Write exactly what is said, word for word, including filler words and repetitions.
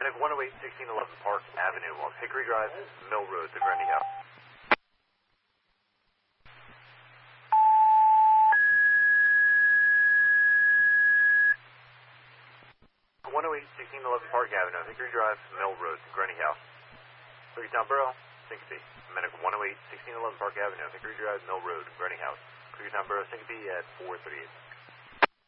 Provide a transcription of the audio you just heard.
Medic one oh eight, sixteen eleven Park Avenue off Hickory Drive, Mill Road, the Grundy House. one oh eight, sixteen eleven Park Avenue, Hickory Drive, Mill Road, Grundy House. Freetown Borough, Syncope. Medic one oh eight, sixteen eleven Park Avenue, Hickory Drive, Mill Road, Grundy House. Freetown Borough, Syncope at four thirty-eight.